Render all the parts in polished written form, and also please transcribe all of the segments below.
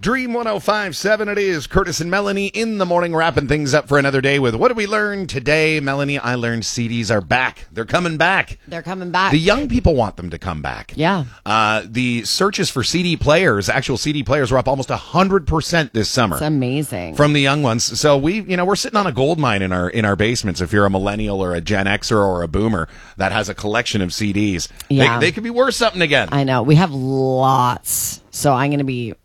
Dream 105.7 it is. Curtis and Melanie in the morning, wrapping things up for another day with what did we learn today? Melanie, I learned CDs are back. They're coming back. They're coming back. The young people want them to come back. Yeah. The searches for CD players, actual CD players, were up almost 100% this summer. It's amazing. From the young ones. So we're sitting on a gold mine in our basements. If you're a millennial or a Gen Xer or a boomer that has a collection of CDs, Yeah. they could be worth something again. I know. We have lots. So I'm going to be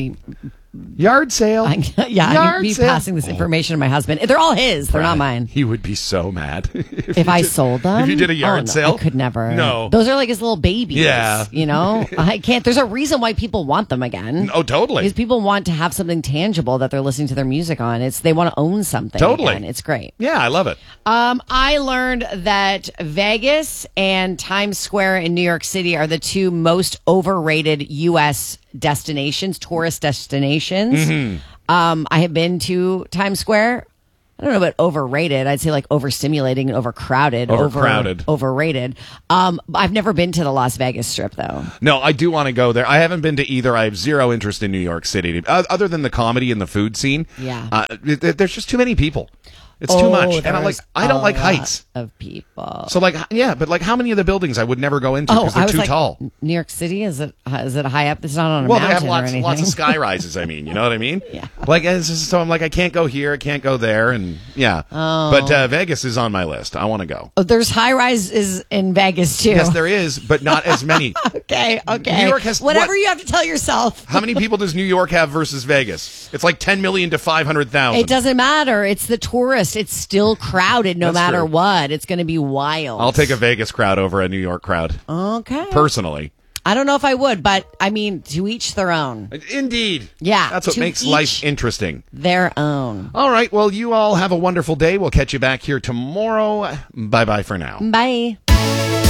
Yard sale. I'm Yard be sale. passing this information to my husband. They're all his. They're not mine. He would be so mad If I sold them. If you did a yard no, sale? I could never. No. Those are like his little babies. Yeah. You know? I can't. There's a reason why people want them again. Oh, totally. Because people want to have something tangible that they're listening to their music on. They want to own something. Totally. Again. It's great. Yeah, I love it. I learned that Vegas and Times Square in New York City are the two most overrated U.S. destinations, tourist destinations. Mm-hmm. I have been to Times Square. I don't know about overrated. I'd say like overstimulating and overcrowded. Overcrowded. Overrated. I've never been to the Las Vegas Strip, though. No, I do want to go there. I haven't been to either. I have zero interest in New York City. Other than the comedy and the food scene. Yeah. There's just too many people. It's too much. And I don't like heights. Of people. So but how many of the buildings I would never go into because they're too tall. New York City, is it high up? It's not on a Well, they mountain have or anything. lots of sky rises. I mean, you know what I mean? Yeah. So I'm like, I can't go here, I can't go there, and yeah. Oh. But Vegas is on my list. I want to go. Oh, there's high rises in Vegas too. Yes, there is, but not as many. Okay. New York has whatever you have to tell yourself. How many people does New York have versus Vegas? It's like 10 million to 500,000. It doesn't matter. It's the tourist. It's still crowded no That's matter true. what. It's going to be wild. I'll take a Vegas crowd over a New York crowd. Okay. Personally. I don't know if I would, but I mean, to each their own. Indeed. Yeah. That's what to makes each life interesting. Their own. All right. Well, you all have a wonderful day. We'll catch you back here tomorrow. Bye-bye for now. Bye.